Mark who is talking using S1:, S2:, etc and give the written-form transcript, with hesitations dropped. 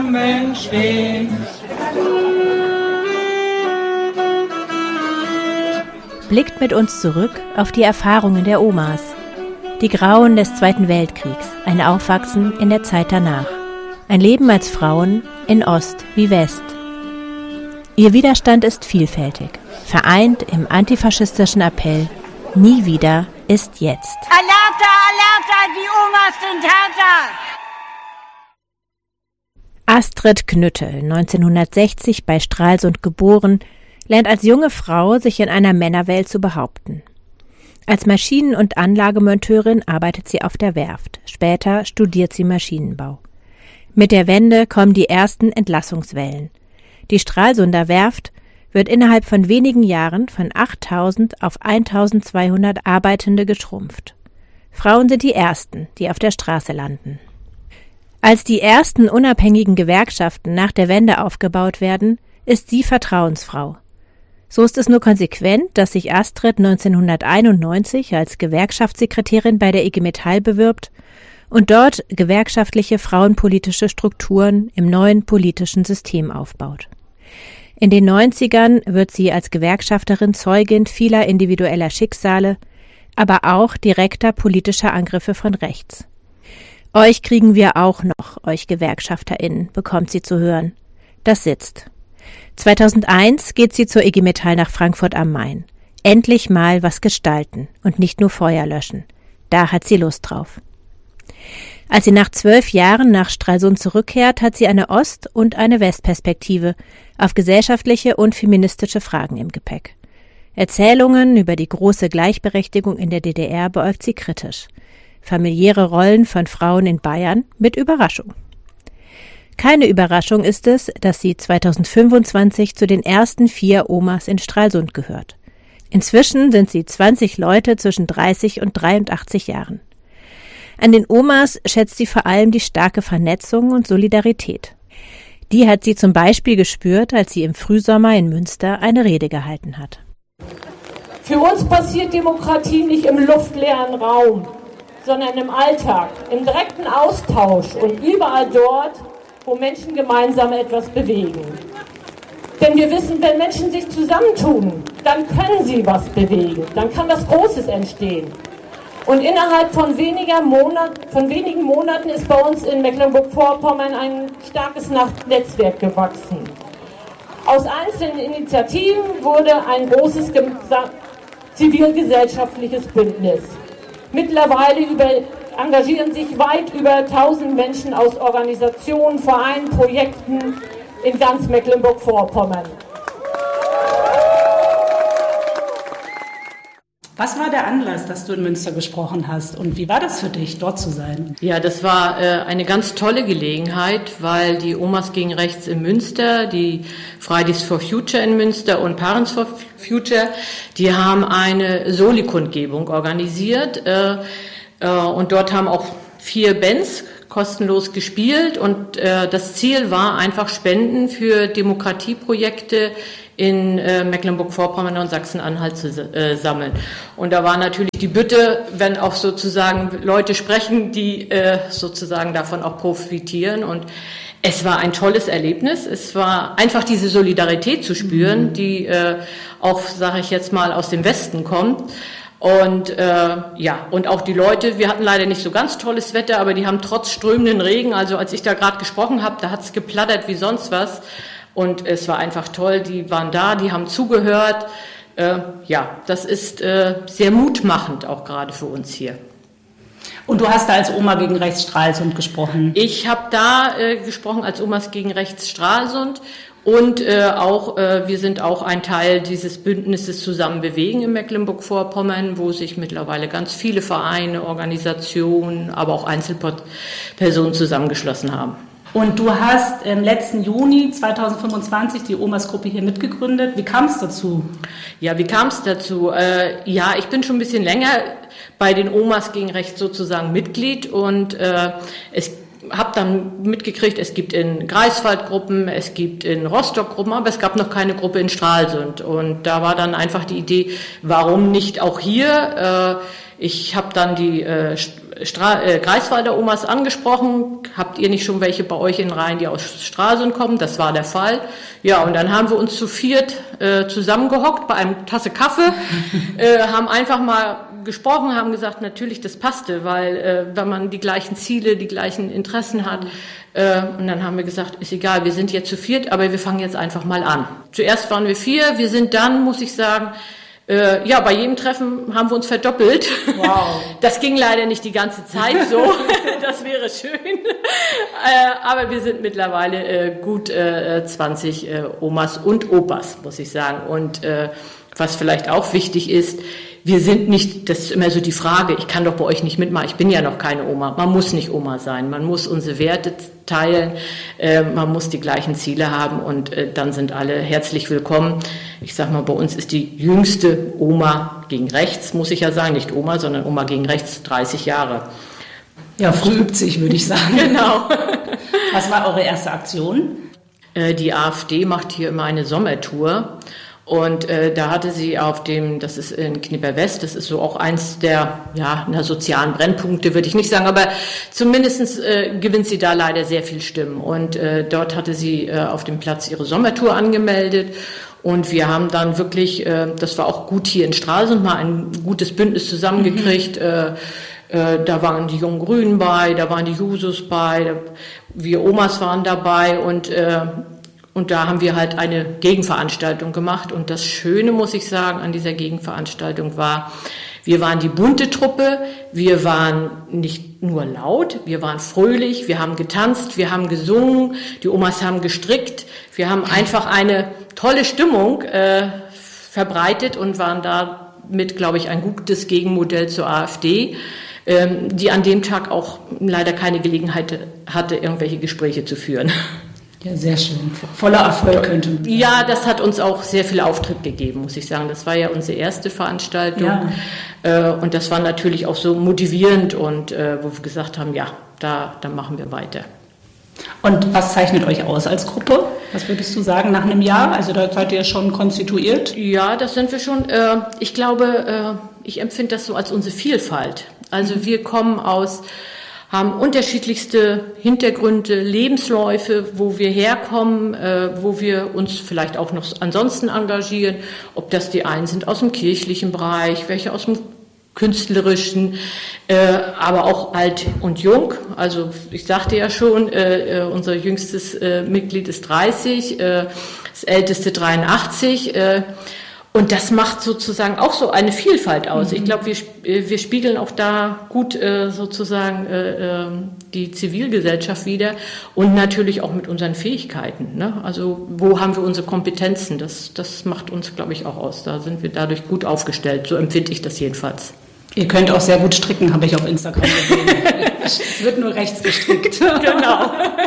S1: Blumen stehen.
S2: Blickt mit uns zurück auf die Erfahrungen der Omas. Die Grauen des Zweiten Weltkriegs, ein Aufwachsen in der Zeit danach. Ein Leben als Frauen in Ost wie West. Ihr Widerstand ist vielfältig, vereint im antifaschistischen Appell Nie wieder ist jetzt.
S3: Alerta, Alerta, die Omas sind härter!
S2: Astrid Knüttel, 1960 bei Stralsund geboren, lernt als junge Frau, sich in einer Männerwelt zu behaupten. Als Maschinen- und Anlagemonteurin arbeitet sie auf der Werft. Später studiert sie Maschinenbau. Mit der Wende kommen die ersten Entlassungswellen. Die Stralsunder Werft wird innerhalb von wenigen Jahren von 8.000 auf 1.200 Arbeitende geschrumpft. Frauen sind die Ersten, die auf der Straße landen. Als die ersten unabhängigen Gewerkschaften nach der Wende aufgebaut werden, ist sie Vertrauensfrau. So ist es nur konsequent, dass sich Astrid 1991 als Gewerkschaftssekretärin bei der IG Metall bewirbt und dort gewerkschaftliche frauenpolitische Strukturen im neuen politischen System aufbaut. In den 90ern wird sie als Gewerkschafterin Zeugin vieler individueller Schicksale, aber auch direkter politischer Angriffe von rechts. Euch kriegen wir auch noch, euch GewerkschafterInnen, bekommt sie zu hören. Das sitzt. 2001 geht sie zur IG Metall nach Frankfurt am Main. Endlich mal was gestalten und nicht nur Feuer löschen. Da hat sie Lust drauf. Als sie nach 12 Jahren nach Stralsund zurückkehrt, hat sie eine Ost- und eine Westperspektive auf gesellschaftliche und feministische Fragen im Gepäck. Erzählungen über die große Gleichberechtigung in der DDR beäugt sie kritisch. Familiäre Rollen von Frauen in Bayern mit Überraschung. Keine Überraschung ist es, dass sie 2025 zu den ersten 4 Omas in Stralsund gehört. Inzwischen sind sie 20 Leute zwischen 30 und 83 Jahren. An den Omas schätzt sie vor allem die starke Vernetzung und Solidarität. Die hat sie zum Beispiel gespürt, als sie im Frühsommer in Münster eine Rede gehalten hat.
S4: Für uns passiert Demokratie nicht im luftleeren Raum, sondern im Alltag, im direkten Austausch und überall dort, wo Menschen gemeinsam etwas bewegen. Denn wir wissen, wenn Menschen sich zusammentun, dann können sie was bewegen, dann kann was Großes entstehen. Und innerhalb von wenigen Monaten ist bei uns in Mecklenburg-Vorpommern ein starkes Netzwerk gewachsen. Aus einzelnen Initiativen wurde ein großes zivilgesellschaftliches Bündnis. Mittlerweile engagieren sich weit über 1000 Menschen aus Organisationen, Vereinen, Projekten in ganz Mecklenburg-Vorpommern.
S5: Was war der Anlass, dass du in Münster gesprochen hast und wie war das für dich, dort zu sein?
S6: Ja, das war eine ganz tolle Gelegenheit, weil die Omas gegen Rechts in Münster, die Fridays for Future in Münster und Parents for Future, die haben eine Soli-Kundgebung organisiert und dort haben auch 4 Bands kostenlos gespielt und das Ziel war einfach Spenden für Demokratieprojekte in Mecklenburg-Vorpommern und Sachsen-Anhalt zu sammeln. Und da war natürlich die Bitte, wenn auch sozusagen Leute sprechen, die sozusagen davon auch profitieren. Und es war ein tolles Erlebnis. Es war einfach diese Solidarität zu spüren, die auch, sage ich jetzt mal, aus dem Westen kommt. Und und auch die Leute, wir hatten leider nicht so ganz tolles Wetter, aber die haben trotz strömenden Regen, also als ich da gerade gesprochen habe, da hat es geplattert wie sonst was. Und es war einfach toll, die waren da, die haben zugehört. Das ist sehr mutmachend, auch gerade für uns hier.
S5: Und du hast da als Oma gegen Rechts Stralsund gesprochen?
S6: Ich habe da gesprochen als Omas gegen Rechts Stralsund und wir sind auch ein Teil dieses Bündnisses Zusammen bewegen in Mecklenburg-Vorpommern, wo sich mittlerweile ganz viele Vereine, Organisationen, aber auch Einzelpersonen zusammengeschlossen haben.
S5: Und du hast im letzten Juni 2025 die Omas-Gruppe hier mitgegründet. Wie kam es dazu?
S6: Ja, wie kam es dazu? Ich bin schon ein bisschen länger bei den Omas gegen Rechts sozusagen Mitglied und habe dann mitgekriegt, es gibt in Greifswald Gruppen, es gibt in Rostock Gruppen, aber es gab noch keine Gruppe in Stralsund. Und da war dann einfach die Idee, warum nicht auch hier? Ich habe dann die Greifswalder Omas angesprochen. Habt ihr nicht schon welche bei euch in den Reihen, die aus Stralsund kommen? Das war der Fall. Ja, und dann haben wir uns zu viert zusammengehockt bei einem Tasse Kaffee, haben einfach mal gesprochen, haben gesagt, natürlich, das passte, weil wenn man die gleichen Ziele, die gleichen Interessen hat, und dann haben wir gesagt, ist egal, wir sind jetzt zu viert, aber wir fangen jetzt einfach mal an. Zuerst waren wir 4, wir sind dann, muss ich sagen, bei jedem Treffen haben wir uns verdoppelt. Wow. Das ging leider nicht die ganze Zeit so. Das wäre schön. Aber wir sind mittlerweile gut 20 Omas und Opas, muss ich sagen. Und was vielleicht auch wichtig ist, wir sind nicht, das ist immer so die Frage, ich kann doch bei euch nicht mitmachen, ich bin ja noch keine Oma. Man muss nicht Oma sein, man muss unsere Werte teilen, man muss die gleichen Ziele haben und dann sind alle herzlich willkommen. Ich sag mal, bei uns ist die jüngste Oma gegen rechts, muss ich ja sagen, nicht Oma, sondern Oma gegen rechts, 30 Jahre.
S5: Ja, früh übt sich, würde ich sagen.
S6: Genau.
S5: Was war eure erste Aktion?
S6: Die AfD macht hier immer eine Sommertour. Und da hatte sie auf dem, das ist in Knipperwest, das ist so auch eins der sozialen Brennpunkte, würde ich nicht sagen, aber zumindest gewinnt sie da leider sehr viel Stimmen. Und dort hatte sie auf dem Platz ihre Sommertour angemeldet. Und wir haben dann wirklich, das war auch gut hier in Stralsund, mal ein gutes Bündnis zusammengekriegt. Da waren die Jungen Grünen bei, da waren die Jusos bei, wir Omas waren dabei und da haben wir halt eine Gegenveranstaltung gemacht. Und das Schöne, muss ich sagen, an dieser Gegenveranstaltung war, wir waren die bunte Truppe, wir waren nicht nur laut, wir waren fröhlich, wir haben getanzt, wir haben gesungen, die Omas haben gestrickt, wir haben einfach eine tolle Stimmung verbreitet und waren damit, glaube ich, ein gutes Gegenmodell zur AfD, die an dem Tag auch leider keine Gelegenheit hatte, irgendwelche Gespräche zu führen.
S5: Ja, sehr schön. Voller Erfolg könnte man sagen.
S6: Ja, das hat uns auch sehr viel Auftritt gegeben, muss ich sagen. Das war ja unsere erste Veranstaltung. Ja. Und das war natürlich auch so motivierend und wo wir gesagt haben, ja, da machen wir weiter.
S5: Und was zeichnet euch aus als Gruppe? Was würdest du sagen nach einem Jahr? Also da seid ihr schon konstituiert?
S6: Ja, das sind wir schon. Ich glaube, ich empfinde das so als unsere Vielfalt. Also wir haben unterschiedlichste Hintergründe, Lebensläufe, wo wir herkommen, wo wir uns vielleicht auch noch ansonsten engagieren. Ob das die einen sind aus dem kirchlichen Bereich, welche aus dem künstlerischen, aber auch alt und jung. Also ich sagte ja schon, unser jüngstes Mitglied ist 30, das älteste 83. Und das macht sozusagen auch so eine Vielfalt aus. Ich glaube, wir spiegeln auch da gut sozusagen die Zivilgesellschaft wider und natürlich auch mit unseren Fähigkeiten. Ne? Also wo haben wir unsere Kompetenzen? Das macht uns, glaube ich, auch aus. Da sind wir dadurch gut aufgestellt. So empfinde ich das jedenfalls.
S5: Ihr könnt auch sehr gut stricken, habe ich auf Instagram gesehen. Es wird nur rechts gestrickt.
S6: Genau.